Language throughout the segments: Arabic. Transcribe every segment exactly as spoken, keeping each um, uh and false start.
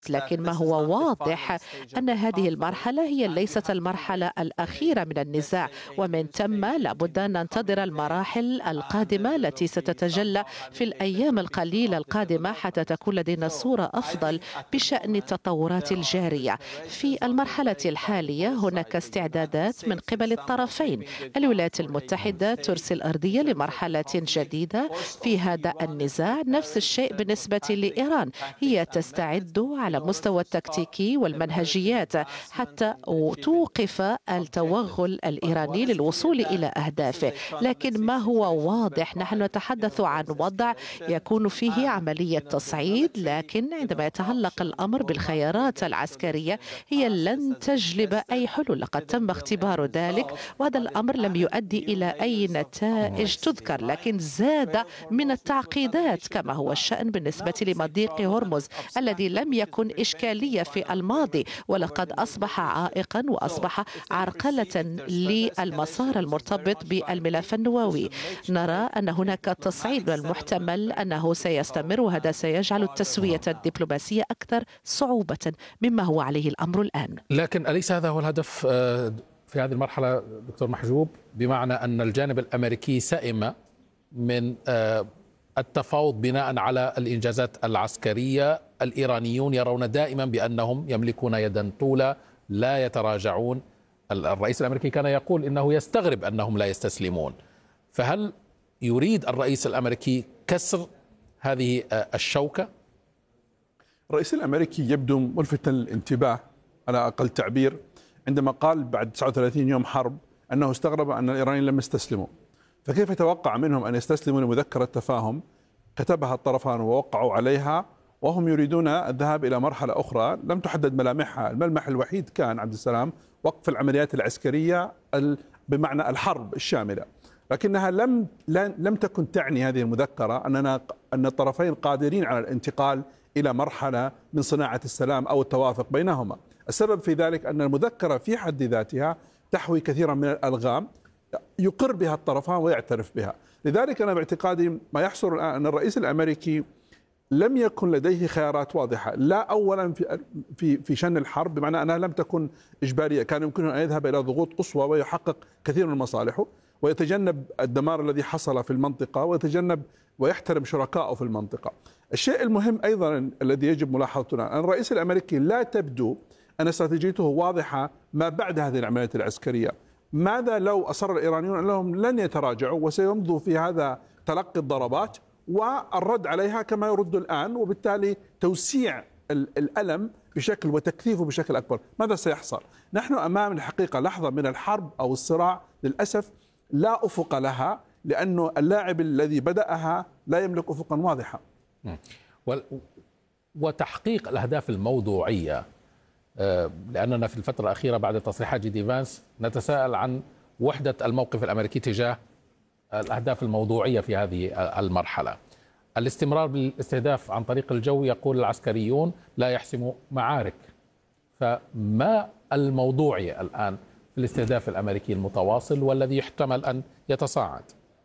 لكن ما هو واضح أن هذه المرحلة هي ليست المرحلة الأخيرة من النزاع، ومن ثم لابد أن ننتظر المراحل القادمة التي ستتجلى في الأيام القليلة القادمة حتى تكون لدينا صورة أفضل بشأن التطورات الجارية. في المرحلة الحالية هناك استعدادات من قبل الطرفين. الولايات المتحدة ترسل أرضية لمرحلة جديدة في هذا النزاع، نفس الشيء بالنسبة لإيران، هي تستعد على مستوى التكتيكي والمنهجيات حتى توقف التوغل الإيراني للوصول إلى أهدافه. لكن ما هو واضح، نحن نتحدث عن وضع يكون فيه عملية تصعيد، لكن عندما يتعلق الأمر بالخيارات العسكرية هي لن تجلب أي حلول. لقد تم اختبار ذلك وهذا الأمر لم يؤدي إلى أي نتائج تذكر، لكن زاد من التعقيدات كما هو الشأن بالنسبة لمضيق هرمز الذي لم يكن إشكالية في الماضي ولقد أصبح عائقا وأصبح عرقلة للمسار المرتبط بالملف النووي. نرى أن هناك تصعيد والمحتمل أنه سيستمر، وهذا سيجعل التسوية الدبلوماسية أكثر صعوبة مما هو عليه الأمر الآن. لكن أليس هذا هو الهدف في هذه المرحلة دكتور محجوب، بمعنى أن الجانب الأمريكي سئم من التفاوض بناء على الإنجازات العسكرية؟ الإيرانيون يرون دائما بأنهم يملكون يدا طولة لا يتراجعون. الرئيس الأمريكي كان يقول إنه يستغرب أنهم لا يستسلمون، فهل يريد الرئيس الأمريكي كسر هذه الشوكة؟ الرئيس الأمريكي يبدو ملفتا للانتباه على أقل تعبير عندما قال بعد تسعة وثلاثين يوم حرب أنه استغرب أن الإيرانيين لم يستسلموا، فكيف يتوقع منهم أن يستسلموا لمذكرة تفاهم كتبها الطرفان ووقعوا عليها وهم يريدون الذهاب إلى مرحلة أخرى لم تحدد ملامحها؟ الملمح الوحيد كان عبد السلام وقف العمليات العسكرية بمعنى الحرب الشاملة، لكنها لم لم تكن تعني هذه المذكرة أننا أن الطرفين قادرين على الانتقال إلى مرحلة من صناعة السلام أو التوافق بينهما. السبب في ذلك أن المذكرة في حد ذاتها تحوي كثيرا من الألغام يقر بها الطرفان ويعترف بها. لذلك أنا باعتقادي ما يحصل الآن أن الرئيس الأمريكي لم يكن لديه خيارات واضحة، لا أولا في في في شن الحرب بمعنى أنها لم تكن إجبارية، كان يمكنه أن يذهب إلى ضغوط قصوى ويحقق كثير من مصالحه ويتجنب الدمار الذي حصل في المنطقة ويتجنب ويحترم شركائه في المنطقة. الشيء المهم أيضا الذي يجب ملاحظته أن الرئيس الأمريكي لا تبدو أن استراتيجيته واضحة ما بعد هذه العمليات العسكرية. ماذا لو أصر الإيرانيون أنهم لن يتراجعوا وسيمضوا في هذا تلقي الضربات والرد عليها كما يرد الآن، وبالتالي توسيع الألم بشكل وتكثيفه بشكل أكبر؟ ماذا سيحصل؟ نحن أمام الحقيقة لحظة من الحرب أو الصراع للأسف لا أفق لها، لأنه اللاعب الذي بدأها لا يملك أفقا واضحا. وتحقيق الأهداف الموضوعية، لأننا في الفترة الأخيرة بعد تصريحات جي دي فانس نتساءل عن وحدة الموقف الأمريكي تجاه الأهداف الموضوعية في هذه المرحلة. الاستمرار بالاستهداف عن طريق الجو يقول العسكريون لا يحسم معارك، فما الموضوعية الآن في الاستهداف الأمريكي المتواصل والذي يحتمل أن يتصاعد؟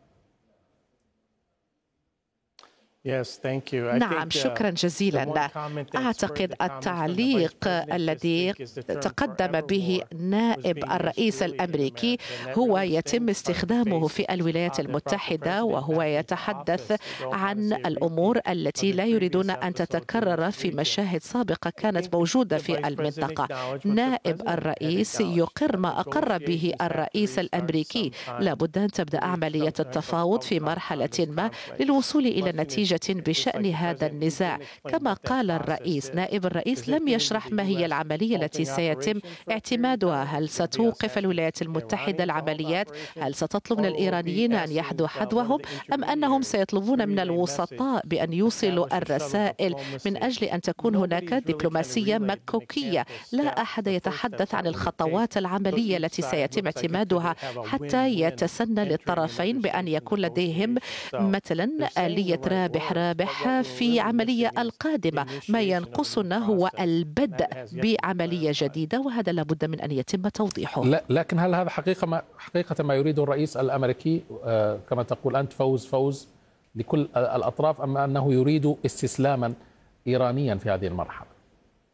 نعم، شكرا جزيلا. أعتقد التعليق الذي تقدم به نائب الرئيس الأمريكي هو يتم استخدامه في الولايات المتحدة، وهو يتحدث عن الأمور التي لا يريدون أن تتكرر في مشاهد سابقة كانت موجودة في المنطقة. نائب الرئيس يقر ما أقر به الرئيس الأمريكي، لابد أن تبدأ عملية التفاوض في مرحلة ما للوصول إلى نتيجة بشأن هذا النزاع. كما قال الرئيس، نائب الرئيس لم يشرح ما هي العملية التي سيتم اعتمادها. هل ستوقف الولايات المتحدة العمليات؟ هل ستطلب من الإيرانيين أن يحذوا حذوهم؟ أم أنهم سيطلبون من الوسطاء بأن يوصلوا الرسائل من أجل أن تكون هناك دبلوماسية مكوكية؟ لا أحد يتحدث عن الخطوات العملية التي سيتم اعتمادها حتى يتسنى للطرفين بأن يكون لديهم مثلا آلية رابح رابح في عملية القادمة. ما ينقصنا هو البدء بعملية جديدة، وهذا لابد من أن يتم توضيحه. لا، لكن هل هذا حقيقة ما حقيقة ما يريده الرئيس الأمريكي آه كما تقول أنت فوز فوز لكل الأطراف، أم أنه يريد استسلاما إيرانيا في هذه المرحلة؟